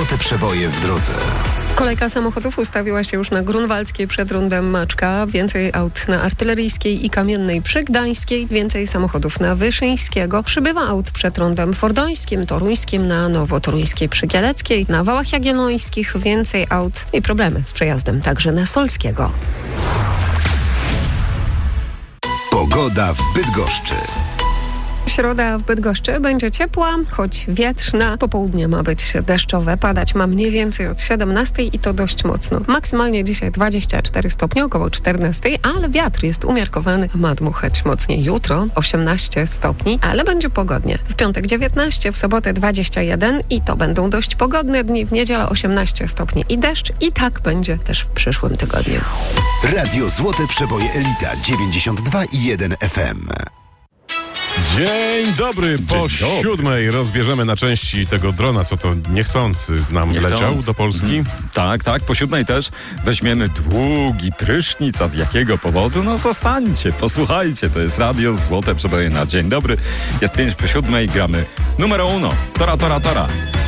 Złote przeboje w drodze. Kolejka samochodów ustawiła się już na Grunwaldzkiej przed rondem Maczka. Więcej aut na Artyleryjskiej i Kamiennej przy Gdańskiej. Więcej samochodów na Wyszyńskiego. Przybywa aut przed rondem Fordońskim, Toruńskim, na Nowotoruńskiej przy Kieleckiej, na Wałach Jagiellońskich. Więcej aut i problemy z przejazdem także na Solskiego. Pogoda w Bydgoszczy. Środa w Bydgoszczy będzie ciepła, choć wietrzna. Popołudnie ma być deszczowe. Padać ma mniej więcej od 17 i to dość mocno. Maksymalnie dzisiaj 24 stopnie, około 14, ale wiatr jest umiarkowany. Ma dmuchać mocniej jutro, 18 stopni, ale będzie pogodnie. W piątek 19, w sobotę 21 i to będą dość pogodne dni. W niedzielę 18 stopni i deszcz i tak będzie też w przyszłym tygodniu. Radio Złote Przeboje Elita 92,1 FM. Dzień dobry, po 7:00 rozbierzemy na części tego drona, co to niechcący nam leciał do Polski. Tak, po 7:00 też weźmiemy długi prysznic, a z jakiego powodu? No zostańcie, posłuchajcie, to jest Radio Złote Przeboje na dzień dobry. Jest 5 po 7:00, gramy numer 1, Tora.